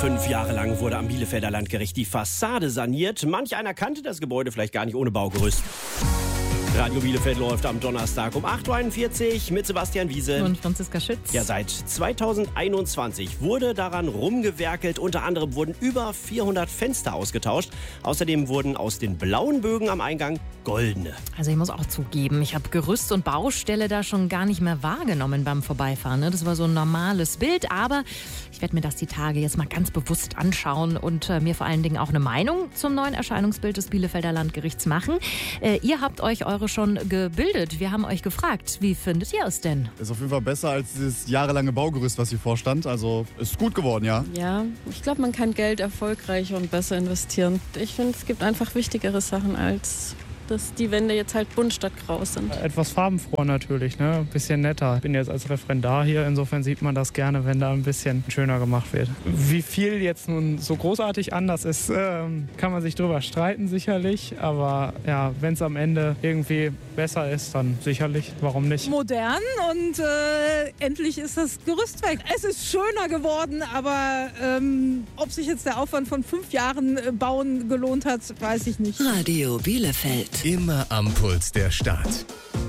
5 Jahre lang wurde am Bielefelder Landgericht die Fassade saniert. Manch einer kannte das Gebäude vielleicht gar nicht ohne Baugerüst. Radio Bielefeld läuft am Donnerstag um 8.41 Uhr mit Sebastian Wiese und Franziska Schütz. Ja, seit 2021 wurde daran rumgewerkelt. Unter anderem wurden über 400 Fenster ausgetauscht. Außerdem wurden aus den blauen Bögen am Eingang goldene. Also ich muss auch zugeben, ich habe Gerüst und Baustelle da schon gar nicht mehr wahrgenommen beim Vorbeifahren. Das war so ein normales Bild, aber ich werde mir das die Tage jetzt mal ganz bewusst anschauen und mir vor allen Dingen auch eine Meinung zum neuen Erscheinungsbild des Bielefelder Landgerichts machen. Ihr habt euch eure schon gebildet. Wir haben euch gefragt, wie findet ihr es denn? Ist auf jeden Fall besser als dieses jahrelange Baugerüst, was hier vorstand. Also ist gut geworden, ja. Ja, ich glaube, man kann Geld erfolgreicher und besser investieren. Ich finde, es gibt einfach wichtigere Sachen, als dass die Wände jetzt halt bunt statt grau sind. Etwas farbenfroher natürlich, ne? Ein bisschen netter. Ich bin jetzt als Referendar hier, insofern sieht man das gerne, wenn da ein bisschen schöner gemacht wird. Wie viel jetzt nun so großartig anders ist, kann man sich drüber streiten sicherlich. Aber ja, wenn es am Ende irgendwie besser ist, dann sicherlich, warum nicht? Modern und endlich ist das Gerüst weg. Es ist schöner geworden, aber ob sich jetzt der Aufwand von 5 Jahren Bauen gelohnt hat, weiß ich nicht. Radio Bielefeld. Immer am Puls der Stadt.